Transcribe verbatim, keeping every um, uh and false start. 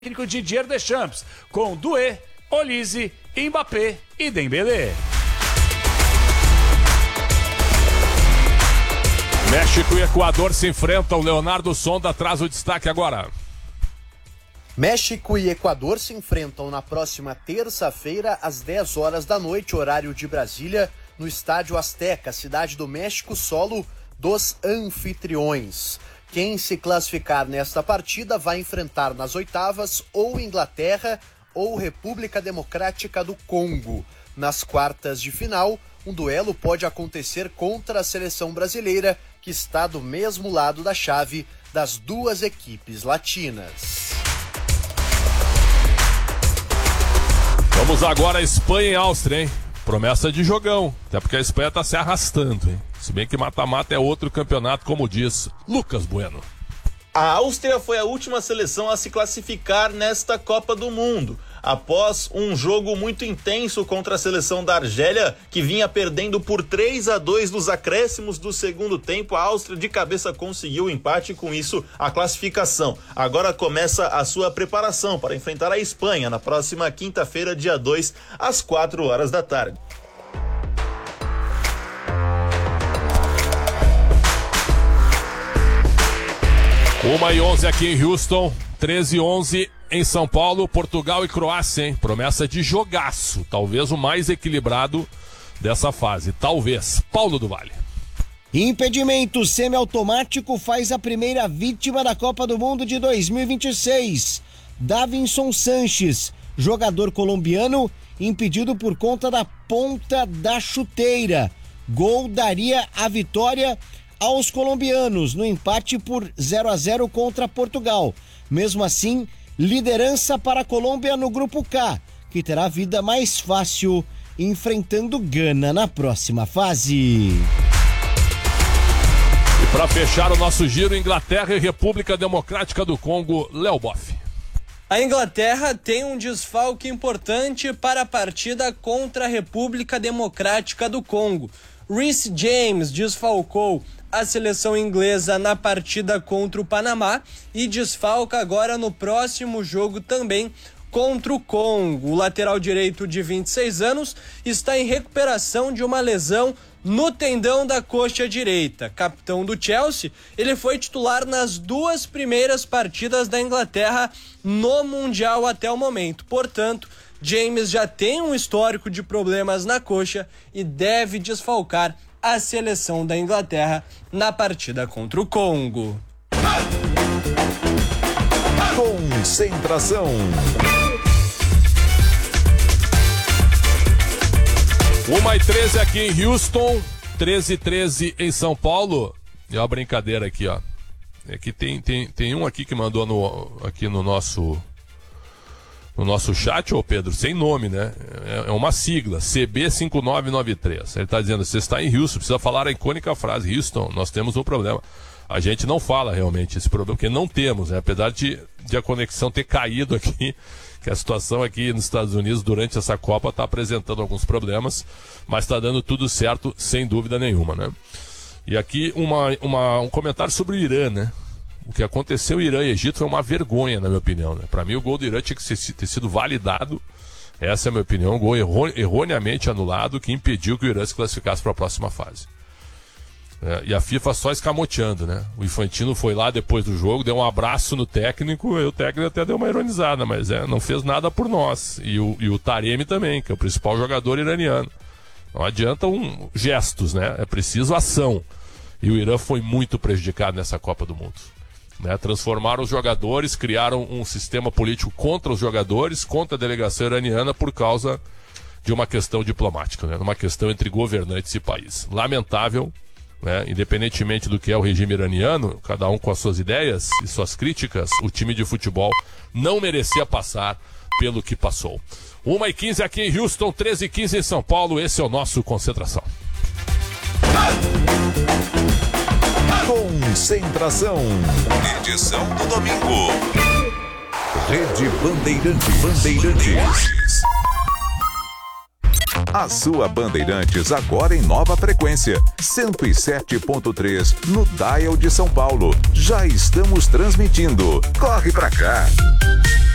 técnico Didier Deschamps, com Doué, Olise, Mbappé e Dembélé. México e Equador se enfrentam. Leonardo Sonda traz o destaque agora. México e Equador se enfrentam na próxima terça-feira, às dez horas da noite, horário de Brasília, no Estádio Azteca, cidade do México, solo dos anfitriões. Quem se classificar nesta partida vai enfrentar nas oitavas ou Inglaterra ou República Democrática do Congo. Nas quartas de final, um duelo pode acontecer contra a seleção brasileira, que está do mesmo lado da chave das duas equipes latinas. Vamos agora a Espanha e Áustria, hein? Promessa de jogão, até porque a Espanha está se arrastando, hein? Se bem que mata-mata é outro campeonato, como diz Lucas Bueno. A Áustria foi a última seleção a se classificar nesta Copa do Mundo. Após um jogo muito intenso contra a seleção da Argélia, que vinha perdendo por três a dois nos acréscimos do segundo tempo, a Áustria de cabeça conseguiu o empate e com isso a classificação. Agora começa a sua preparação para enfrentar a Espanha na próxima quinta-feira, dia dois, às quatro horas da tarde. uma e onze aqui em Houston, treze e onze em São Paulo, Portugal e Croácia, hein? Promessa de jogaço, talvez o mais equilibrado dessa fase, talvez. Paulo do Vale. Impedimento semiautomático faz a primeira vítima da Copa do Mundo de dois mil e vinte e seis. Davinson Sanches, jogador colombiano, impedido por conta da ponta da chuteira. Gol daria a vitória aos colombianos no empate por zero a zero contra Portugal. Mesmo assim, liderança para a Colômbia no grupo K, que terá vida mais fácil enfrentando Gana na próxima fase. E para fechar o nosso giro, Inglaterra e República Democrática do Congo, Léo Boff. A Inglaterra tem um desfalque importante para a partida contra a República Democrática do Congo. Reece James desfalcou a seleção inglesa na partida contra o Panamá e desfalca agora no próximo jogo também contra o Congo. O lateral direito de vinte e seis anos está em recuperação de uma lesão no tendão da coxa direita. Capitão do Chelsea, ele foi titular nas duas primeiras partidas da Inglaterra no Mundial até o momento. Portanto, James já tem um histórico de problemas na coxa e deve desfalcar a seleção da Inglaterra na partida contra o Congo. Concentração. uma e treze aqui em Houston, treze e treze em São Paulo. É uma brincadeira aqui, ó. É que tem, tem, tem um aqui que mandou no, aqui no nosso no nosso chat, ô Pedro, sem nome, né? É, é uma sigla, C B cinco nove nove três. Ele está dizendo, você está em Houston, precisa falar a icônica frase, Houston, nós temos um problema. A gente não fala realmente esse problema, porque não temos, né? Apesar de, de a conexão ter caído aqui, que a situação aqui nos Estados Unidos durante essa Copa está apresentando alguns problemas, mas está dando tudo certo, sem dúvida nenhuma, né? E aqui uma, uma, um comentário sobre o Irã, né? O que aconteceu em Irã e Egito foi uma vergonha, na minha opinião, né? Para mim, o gol do Irã tinha que ser, ter sido validado. Essa é a minha opinião. Um gol erro, erroneamente anulado que impediu que o Irã se classificasse para a próxima fase. É, e a FIFA só escamoteando, né? O Infantino foi lá depois do jogo, deu um abraço no técnico, e o técnico até deu uma ironizada, mas é, não fez nada por nós. E o, e o Taremi também, que é o principal jogador iraniano. Não adianta um, gestos, né? É preciso ação. E o Irã foi muito prejudicado nessa Copa do Mundo. Né, transformaram os jogadores, criaram um sistema político contra os jogadores, contra a delegação iraniana por causa de uma questão diplomática, né, uma questão entre governantes e país. Lamentável, né, independentemente do que é o regime iraniano, cada um com as suas ideias e suas críticas, o time de futebol não merecia passar pelo que passou. uma e quinze aqui em Houston, treze e quinze em São Paulo, esse é o nosso Concentração. Concentração. Edição do domingo. Rede Bandeirantes. Bandeirantes. A sua Bandeirantes agora em nova frequência. cento e sete ponto três no Dial de São Paulo. Já estamos transmitindo. Corre pra cá.